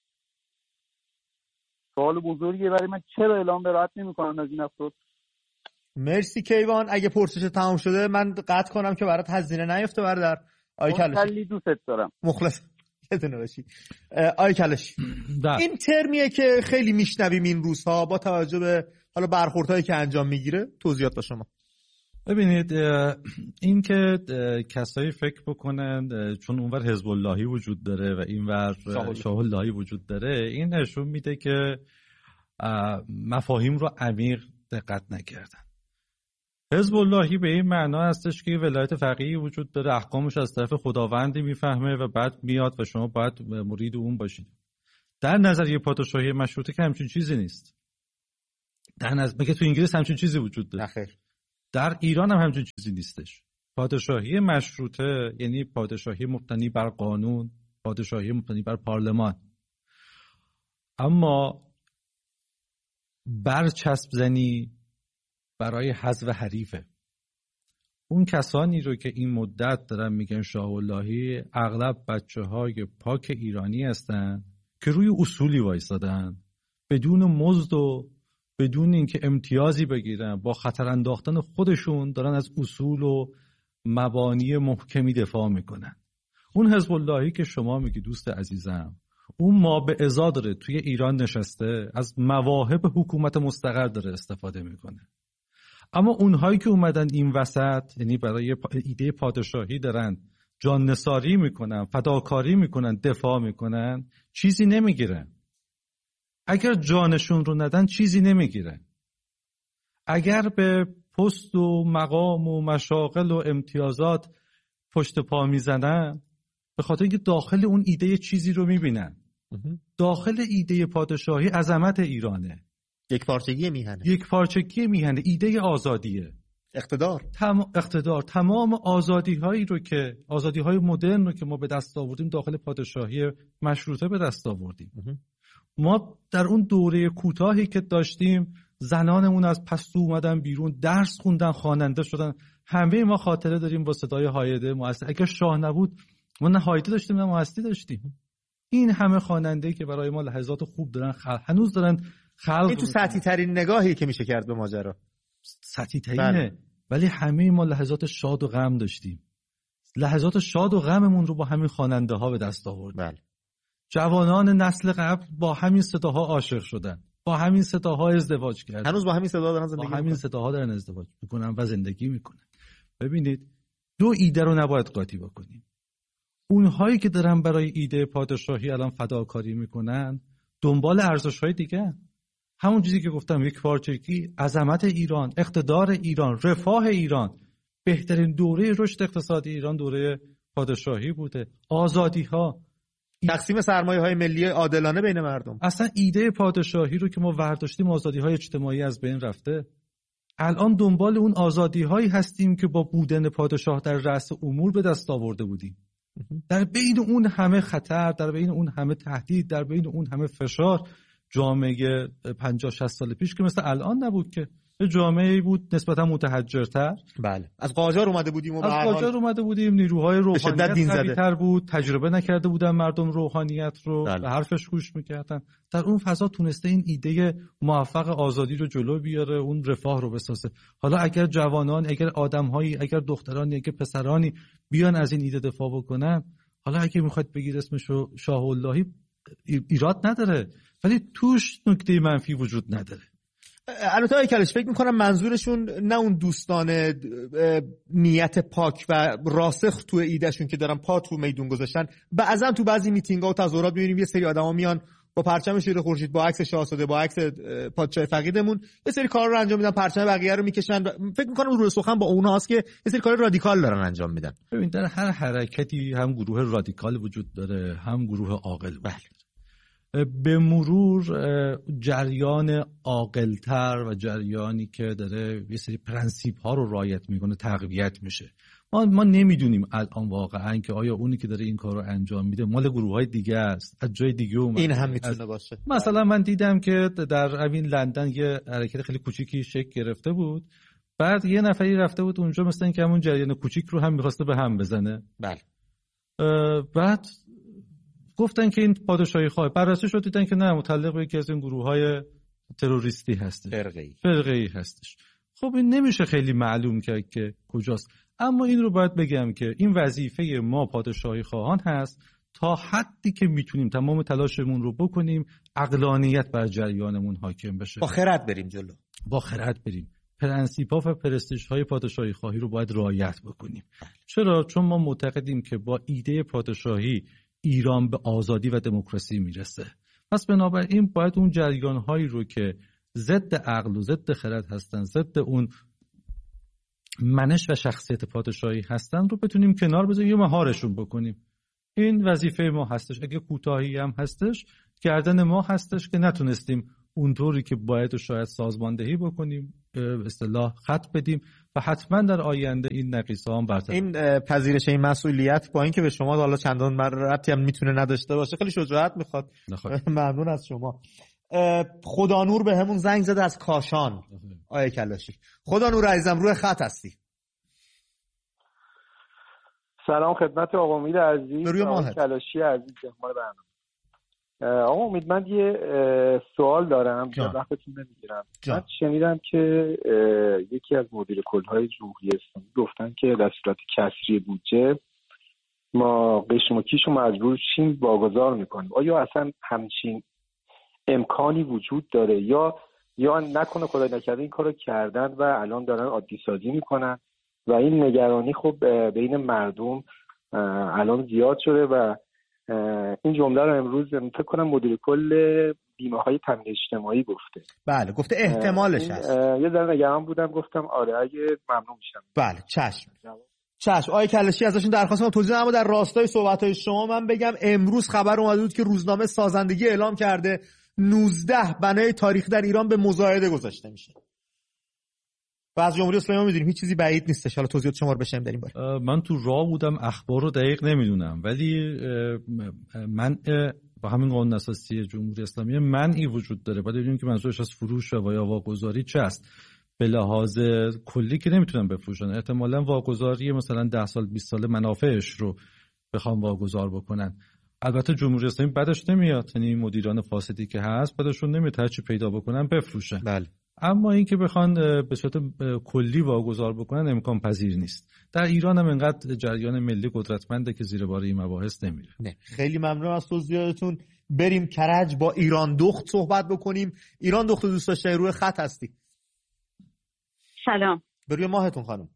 F: سوال بزرگیه برای من، چرا اعلام براءت نمیکنن از این افراد؟
A: مرسی کیوان. اگه پرسش تمام شده من قطع کنم که برات هزینه نیفته برادر. آی کلاشی
F: دوست دارم.
A: مخلص یتونه باشی. آی کلاشی این ترمیه که خیلی میشنویم این روزها با توجه به حالا برخوردهایی که انجام میگیره، توضیحات با شما.
B: ببینید این که کسایی فکر بکنن چون اونور حزب اللهی وجود داره و اینور شاه اللهی وجود داره، این نشون میده که مفاهیم رو عمیق دقت نکردن. حزب اللهی به این معنا هستش که ولایت فقیهی وجود داره، احکامش از طرف خداوندی میفهمه و بعد میاد و شما باید مرید اون باشید. در نظریه پادشاهی مشروطه که همچین چیزی نیست. مگه تو انگلیس همچین چیزی وجود داره؟
A: نخیر.
B: در ایران هم همچین چیزی نیستش. پادشاهی مشروطه یعنی پادشاهی مبتنی بر قانون، پادشاهی مبتنی بر پارلمان. اما برچسب زنی برای حذف حریفه. اون کسانی رو که این مدت دارن میگن شاه اللهی، اغلب بچه‌های پاک ایرانی هستن که روی اصولی وایسادن، بدون مزد و بدون اینکه امتیازی بگیرن، با خطر انداختن خودشون دارن از اصول و مبانی محکمی دفاع میکنن. اون حزب اللهی که شما میگی دوست عزیزم، اون ما به ازا داره توی ایران نشسته، از مواهب حکومت مستقر داره استفاده میکنه. اما اونهایی که اومدن این وسط، یعنی برای ایده پادشاهی دارن جان نثاری میکنن، فداکاری میکنن، دفاع میکنن، چیزی نمیگیرن. اگر جانشون رو ندن چیزی نمیگیرن. اگر به پست و مقام و مشاغل و امتیازات پشت پا میزنن، به خاطر اینکه داخل اون ایده چیزی رو میبینن. داخل ایده پادشاهی عظمت ایرانه،
A: یک پارچگی میهنه، ایده آزادیه، اقتدار، تمام آزادی‌های مدرن رو که ما به دست آوردیم داخل پادشاهی مشروطه به دست آوردیم. ما در اون دوره کوتاهی که داشتیم زنانمون از پستو اومدن بیرون، درس خوندن، خواننده شدن. همه ما خاطره داریم با صدای هایده مؤثر. اگر شاه نبود ما نه هایده داشتیم نه مؤثر داشتیم. این همه خواننده‌ای که برای ما لحظات خوب دارن هنوز دارن خلق. این تو سطحی ترین نگاهی که میشه کرد به ماجرا،
B: سطحی ترینه. ولی همه ما لحظات شاد و غم داشتیم. لحظات شاد و غممون رو با همین خواننده ها به دست آوردیم. جوانان نسل قبل با همین صداها عاشق شدن، با همین صداها ازدواج کردن.
A: هنوز با همین صدا دارن زندگی
B: با همین صداها دارن ازدواج میکنن و زندگی میکنن. ببینید دو ایده رو نباید قاطی بکنیم. اونهایی که دارن برای ایده پادشاهی الان فداکاری میکنن دنبال ارزش‌های دیگه، همون چیزی که گفتم، یک پارچگی، عظمت ایران، اقتدار ایران، رفاه ایران. بهترین دوره رشد اقتصادی ایران دوره پادشاهی بوده. آزادی‌ها،
A: تقسیم سرمایه‌های ملی عادلانه بین مردم.
B: اصلا ایده پادشاهی رو که ما برداشتیم آزادی‌های اجتماعی از بین رفته. الان دنبال اون آزادی‌هایی هستیم که با بودن پادشاه در رأس امور به دست آورده بودیم. در بین اون همه خطر، در بین اون همه تهدید، در بین اون همه فشار، جامعه 50-60 سال پیش که مثل الان نبود، که جامعه‌ای بود نسبتا متحجرتر.
A: بله، از قاجار اومده بودیم،
B: نیروهای روحانیت قوی‌تر بود، تجربه نکرده بودن مردم روحانیت رو، به حرفش گوش میکردن. در اون فضا تونسته این ایده موفق آزادی رو جلو بیاره، اون رفاه رو بسازه. حالا اگر جوانان، اگر آدم‌هایی، اگر دخترانی، اگر پسرانی بیان از این ایده دفاع بکنن، حالا اگه میخواد بگید اسمشو شاه اللهی، ایراد نداره، ولی توش نکته منفی وجود نداره.
A: البته آقای کلاشی فکر میکنم منظورشون نه اون دوستان نیت پاک و راسخ تو ایدهشون که دارن پا تو میدون گذاشتن. بعضا تو بعضی میتینگ‌ها و تظاهرات می‌بینیم یه سری آدما میان با پرچم شیر خورشید، با عکس شاهزاده، با عکس پادشاه فقیدمون یه سری کار رو انجام میدن، پرچم بقیه رو میکشن. فکر میکنم روی سخن با اونهاست که یه سری کار رادیکال دارن انجام میدن.
B: ببین در هر حرکتی هم گروه رادیکال وجود داره، هم گروه عاقل. به مرور جریان عاقل‌تر و جریانی که داره یه سری پرنسیپ‌ها رو رعایت میکنه تقویت میشه. ما نمیدونیم الان واقعا که آیا اونی که داره این کار رو انجام میده مال گروه‌های دیگه است، از جای دیگه اومده.
A: این هم میتونه باشه.
B: مثلا من دیدم که در همین لندن یه حرکت خیلی کوچیکی شکل گرفته بود، بعد یه نفری رفته بود اونجا مثلا اینکه همون جریان کوچیک رو هم می‌خواسته به هم بزنه.
A: بله.
B: بعد گفتن که این پادشاهی خواه، بررسی شد دیدن که نه، متعلق به یکی از این گروه‌های تروریستی هستش، فرقه‌ای هستش. خب این نمیشه خیلی معلوم کرد که کجاست. اما این رو باید بگم که این وظیفه ما پادشاهی خواهان هست تا حدی که میتونیم تمام تلاشمون رو بکنیم عقلانیت بر جریانمون حاکم بشه،
A: با خرد بریم جلو،
B: با خرد بریم، پرنسیپ‌ها و پرستیژهای پادشاهی خواهی رو باید رعایت بکنیم. چرا؟ چون ما معتقدیم که با ایده پادشاهی ایران به آزادی و دموکراسی میرسه. پس بنابراین باید اون جریان‌هایی رو که ضد عقل و ضد خرد هستن، ضد اون منش و شخصیت پادشاهی هستن رو بتونیم کنار بذاریم یا مهارشون بکنیم. این وظیفه ما هستش. اگه کوتاهی هم هستش، گردن ما هستش که نتونستیم اونطوری که باید و شاید سازماندهی بکنیم، به اصطلاح خط بدیم و حتما در آینده این نقیصه‌ها هم برطرف.
A: این پذیرش این مسئولیت با اینکه به شما حالا چندان ربطی هم میتونه نداشته باشه، خیلی شجاعت میخواد. ممنون از شما. خدا نور به همون زنگ زده از کاشان. آیه کلاشی، خدا نور عزیزم روی خط هستی.
G: سلام خدمت آقا امید عزیز،
A: آقای
G: کلاشی عزیز. آقا امید، من یه سوال دارم، وقتتون نمیگیرم. من شنیدم که یکی از مدیر کل‌های جمهوری اسلامی گفتن که در صورت کسری بودجه ما قشم و کیش رو مجبور شیم واگذار میکنیم. آیا اصلا همچین امکانی وجود داره یا یا نکنه خدای نکرده این کارو کردن و الان دارن عادی سازی میکنن و این نگرانی خب بین مردم الان زیاد شده و این جمله رو امروز فکر کنم مدیر کل بیمه‌های تامین اجتماعی گفته.
A: بله گفته احتمالش هست.
G: یه ذره نگران بودم، گفتم آره اگه ممنون میشم.
A: بله چشم. آقای کلاشی ازشون درخواست کنم توضیح اما در راستای صحبت‌های شما من بگم امروز خبر اومده بود که روزنامه سازندگی اعلام کرده 19 بنای تاریخی در ایران به مزایده گذاشته میشه. و از جمهوری اسلامی می‌دونیم هیچ چیزی بعید نیستش. حالا توضیحات شما رو بشم در این باره.
B: من تو راه بودم، اخبار رو دقیق نمیدونم، ولی من با همین قانون اساسی جمهوری اسلامی منعی وجود داره. باید ببینیم که منظورش از فروش و یا واگذاری چه است. به لحاظ کلی که نمیتونن بفروشن، احتمالاً واگذاری مثلا 10 سال 20 سال منافعش رو بخوام واگذار بکنن. البته جمهوری اسلامی بعدش نمیاد، یعنی مدیران فاسدی که هست بعدشون نمیاد هر چی پیدا بکنن بفروشن.
A: بله.
B: اما اینکه بخوان به صورت کلی واگذار بکنن امکان پذیر نیست. در ایران هم انقدر جریان ملی قدرتمنده که زیر بار این مباحث نمیره.
A: نه خیلی ممنون از توضیحاتتون. بریم کرج با ایران دخت صحبت بکنیم. ایران دخت دوست داشته روی خط هستی.
H: سلام.
A: بروی ماهتون خانم.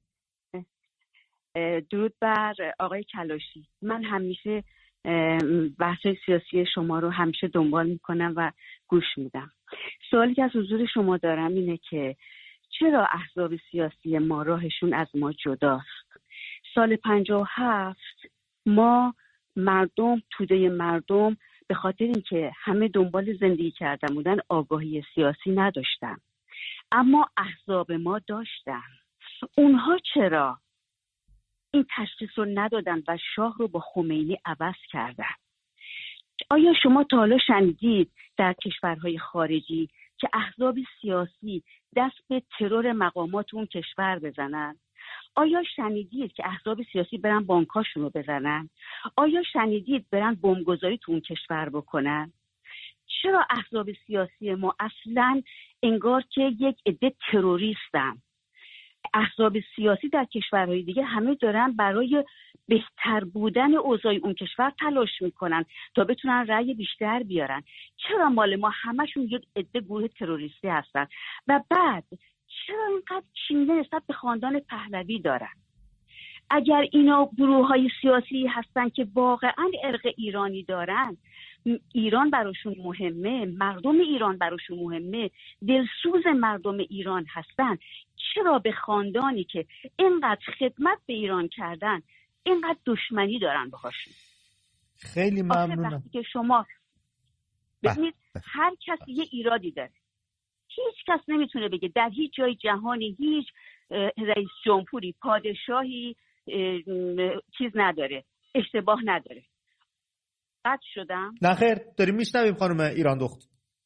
H: درود بر آقای کلاشی. من همیشه بحث‌های سیاسی شما رو همیشه دنبال میکنم و گوش میدم. سوالی که از حضور شما دارم اینه که چرا احزاب سیاسی ما راهشون از ما جداست؟ سال 57 ما مردم، توده مردم به خاطر اینکه همه دنبال زندگی کردن بودن آگاهی سیاسی نداشتن، اما احزاب ما داشتن. اونها چرا این تشخیص رو ندادن و شاه رو با خمینی عوض کردن؟ آیا شما تا حالا شنیدید در کشورهای خارجی که احزاب سیاسی دست به ترور مقامات اون کشور بزنن؟ آیا شنیدید که احزاب سیاسی برن بانکاشون رو بزنن؟ آیا شنیدید برن بمبگذاری تو اون کشور بکنن؟ چرا احزاب سیاسی ما اصلاً انگار که یک عده تروریستن؟ احزاب سیاسی در کشورهای دیگه همه دارن برای بهتر بودن اوضاع اون کشور تلاش میکنن تا بتونن رأی بیشتر بیارن. چرا مال ما همشون یک عده گروه تروریستی هستن؟ و بعد چرا اینقدر کینه نسبت به خاندان پهلوی دارن؟ اگر اینا گروه‌های سیاسی هستن که واقعا ارق ایرانی دارن، ایران براشون مهمه، مردم ایران براشون مهمه، دلسوز مردم ایران هستن، چرا به خاندانی که اینقدر خدمت به ایران کردن اینقدر دشمنی دارن باهاشون؟
A: خیلی ممنونم.
H: وقتی که شما ببینید هر کسی یه ایرادی داره، هیچ کس نمیتونه بگه در هیچ جای جهانی هیچ رئیس جمهوری، پادشاهی چیز نداره، اشتباه نداره. قطع شدم؟
A: نه خیر، داریم میشنویم خانم ایران دخت.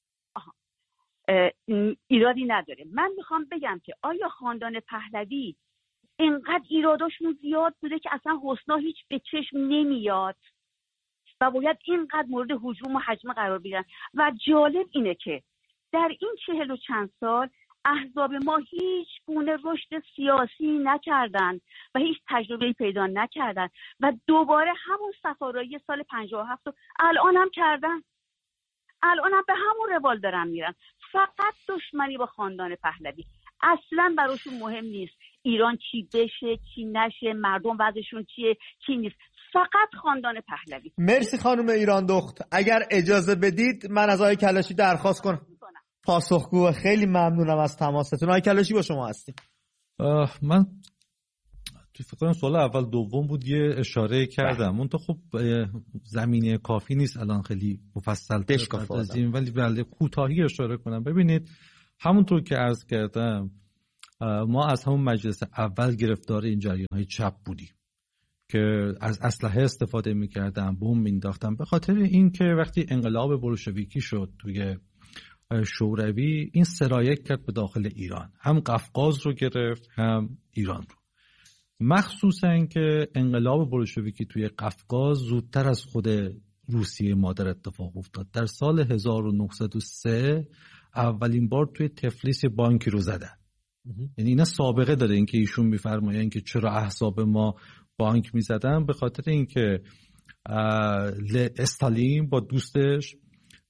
H: ایرادی نداره. من میخوام بگم که آیا خاندان پهلوی اینقدر ایراداشون زیاد بوده که اصلا حسنا هیچ به چشم نمیاد و باید اینقدر مورد هجوم و هجمه قرار بگیرن؟ و جالب اینه که در این 40 و چند سال احزاب ما هیچ گونه رشد سیاسی نکردن و هیچ تجربه‌ای پیدا نکردن و دوباره همون صفارایی سال 57 رو الان هم کردن، الان هم به همون روال دارن میرن. فقط دشمنی با خاندان پهلوی، اصلا براشون مهم نیست ایران چی بشه چی نشه، مردم وضعشون چیه چی نیست، فقط خاندان پهلوی.
A: مرسی خانم ایران دخت. اگر اجازه بدید من از آقای کلاشی درخواست کنم پاسخگو. خیلی ممنونم از تماستون. آقای کلاشی با شما هستیم.
B: من تو فکر کنم سوال اول دوم بود یه اشاره کردم، اون تو خب زمینه کافی نیست الان خیلی مفصل بپردازیم، ولی بله کوتاهی اشاره کنم. ببینید همونطور که عرض کردم ما از همون مجلس اول گرفتار این جریان‌های چپ بودیم که از اسلحه استفاده می‌کردن، بمب مینداختن، به خاطر اینکه وقتی انقلاب بولشویکی شد توی شوروی این سرایت کرد به داخل ایران، هم قفقاز رو گرفت هم ایران رو. مخصوصا که انقلاب بولشویکی توی قفقاز زودتر از خود روسیه مادر اتفاق افتاد. در سال 1903 اولین بار توی تفلیس بانکی رو زدن. یعنی اینا سابقه داره اینکه ایشون میفرمایند که چرا احزاب ما بانک میزدن، به خاطر اینکه استالین با دوستش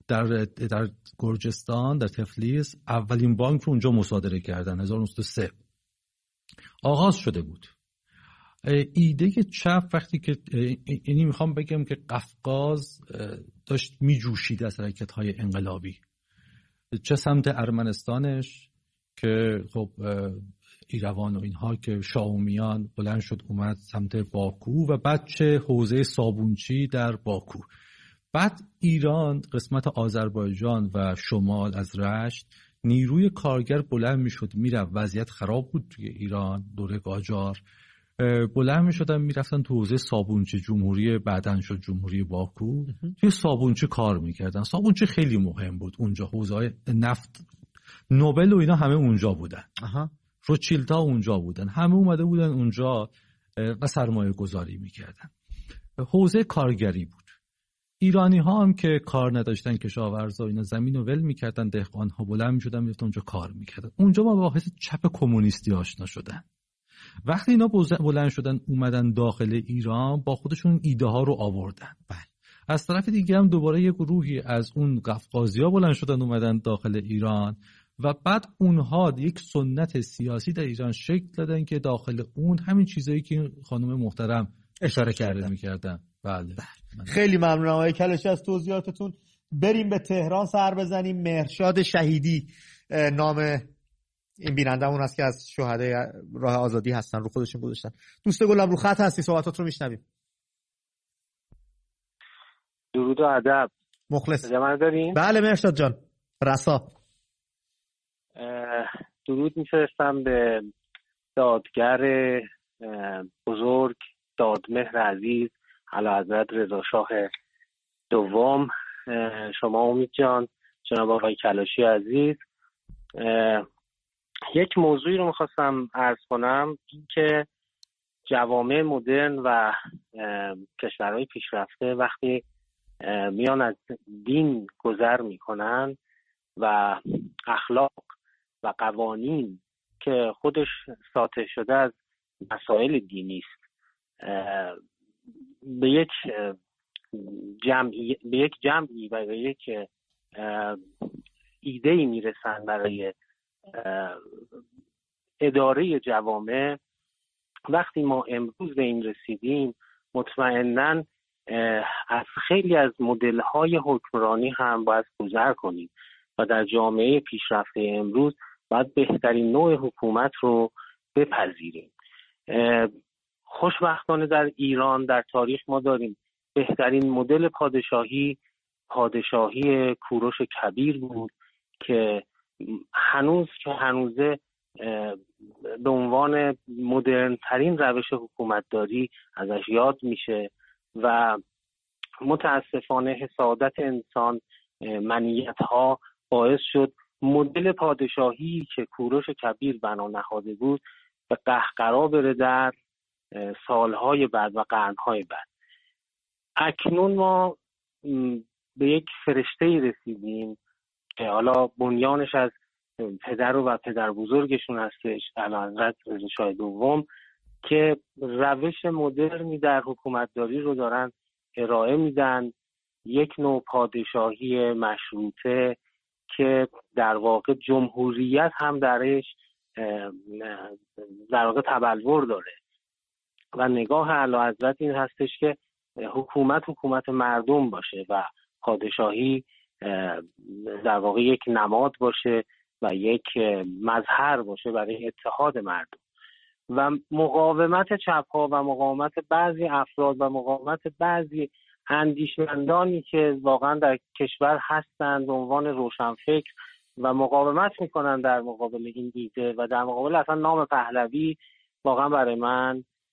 B: در گرجستان، در تفلیس اولین بانک رو اونجا مصادره کردن. 1903 آغاز شده بود. ایده چپ وقتی که اینی میخوام بگم که قفقاز داشت میجوشید از حرکت‌های انقلابی، چه سمت ارمنستانش که خب ایروان و اینها که شاومیان بلند شد اومد سمت باکو، و بعد چه حوزه صابونچی در باکو. بعد ایران، قسمت آذربایجان و شمال از رشت، نیروی کارگر بلند میشد میرفت. وضعیت خراب بود توی ایران دوره قاجار، بلند میشدن میرفتن تو حوزه صابونچی، جمهوری بعدن شد جمهوری باکو، توی صابونچی کار میکردن. صابونچی خیلی مهم بود اونجا، حوزه‌های نفت، نوبل و اینا همه اونجا بودن، روچیلدها اونجا بودن، همه اومده بودن اونجا و سرمایه گذاری میکردن. حوزه کارگری بود. ایرانی ها هم که کار نداشتن، کشاورزا اینا زمین رو ول میکردن، دهقان ها بلند میشدن میرفتن اونجا کار میکردن. اونجا ما با حس چپ کمونیستی آشنا شدن. وقتی اینا بلند شدن اومدن داخل ایران، با خودشون ایده ها رو آوردن. از طرف دیگه هم دوباره یک گروهی از اون قفقازی‌ها بلند شدن اومدن داخل ایران، و بعد اونها یک سنت سیاسی در ایران شکل دادن که داخل اون همین چیزایی که خانم محترم اشاره کرده میکردن. بله.
A: خیلی ممنونم آقای کلاشی از توضیحاتتون. بریم به تهران سر بزنیم. مهرشاد شهیدی نام این بینندمون هست که از شهدای راه آزادی هستن، رو خودشون گذاشتن. دوست گلم رو خط هستی، صحبتات رو میشنویم.
G: درود و ادب.
A: مخلص.
G: جمع دارین؟
A: بله مهرشاد جان. رسا.
G: درود میفرستم به دادگر بزرگ، دادمهر عزیز، اعلیحضرت رضا شاه دوم، شما امید جان، جناب آقای کلاشی عزیز. یک موضوعی رو میخواستم عرض کنم، این که جوامع مدرن و کشورهای پیشرفته وقتی میان از دین گذر میکنن و اخلاق و قوانین که خودش ساطع شده از مسائل دینی است به یک جمعی و به یک ایده‌ای میرسن برای اداره جوامع، وقتی ما امروز به این رسیدیم مطمئناً از خیلی از مدل‌های حکمرانی هم باید گذر کنیم و در جامعه پیشرفته امروز باید بهترین نوع حکومت رو بپذیریم. خوشبختانه در ایران در تاریخ ما داریم بهترین مدل پادشاهی کوروش کبیر بود که هنوزه به عنوان مدرن ترین روش حکومتداری ازش یاد میشه و متاسفانه حسادت انسان، منیت ها باعث شد مدل پادشاهی که کوروش کبیر بنا نهاده بود به قهقرا بره در سالهای بعد و قرنهای بعد. اکنون ما به یک فرشته‌ای رسیدیم که حالا بنیانش از پدر و پدر بزرگشون هستش، اعلیحضرت رضا شاه دوم، که روش مدرنی در حکومتداری رو دارن ارائه میدن، یک نوع پادشاهی مشروطه که در واقع جمهوریت هم درش در واقع تبلور داره و نگاه اعلیحضرت این هستش که حکومت مردم باشه و پادشاهی در واقع یک نماد باشه و یک مظهر باشه برای اتحاد مردم. و مقاومت چپ‌ها و مقاومت بعضی افراد و مقاومت بعضی اندیشمندانی که واقعا در کشور هستند به عنوان روشنفکر و مقاومت میکنن در مقابل این ایده و در مقابل اصلا نام پهلوی، واقعا برای من